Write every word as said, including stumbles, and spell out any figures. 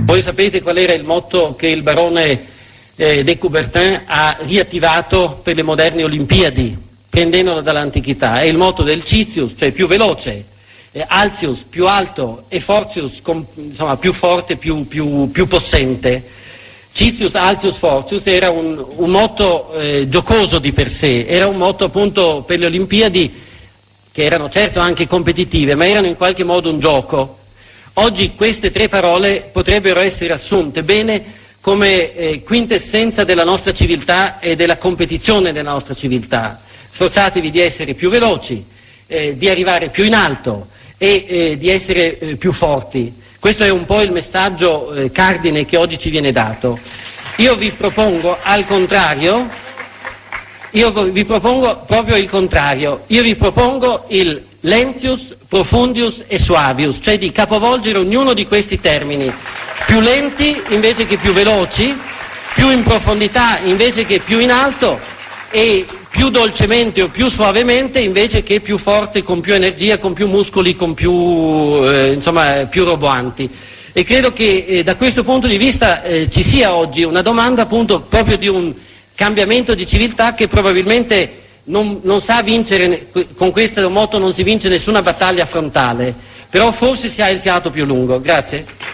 Voi sapete qual era il motto che il barone eh, de Coubertin ha riattivato per le moderne Olimpiadi, prendendolo dall'antichità. È il motto del Citius, cioè più veloce, eh, Altius più alto e Fortius com, insomma, più forte, più, più, più possente. Citius, Altius, Fortius era un, un motto eh, giocoso di per sé, era un motto appunto per le Olimpiadi che erano certo anche competitive, ma erano in qualche modo un gioco. Oggi queste tre parole potrebbero essere assunte bene come eh, quintessenza della nostra civiltà e della competizione della nostra civiltà. Sforzatevi di essere più veloci, eh, di arrivare più in alto e eh, di essere eh, più forti. Questo è un po' il messaggio eh, cardine che oggi ci viene dato. Io vi propongo al contrario, io vi propongo proprio il contrario, io vi propongo il lentius, profundius e suavius, cioè di capovolgere ognuno di questi termini, più lenti invece che più veloci, più in profondità invece che più in alto e più dolcemente o più suavemente invece che più forte, con più energia, con più muscoli, con più, eh, insomma, più roboanti. E credo che eh, da questo punto di vista eh, ci sia oggi una domanda appunto proprio di un cambiamento di civiltà che probabilmente non, non sa vincere, con questo motto non si vince nessuna battaglia frontale, però forse si ha il fiato più lungo. Grazie.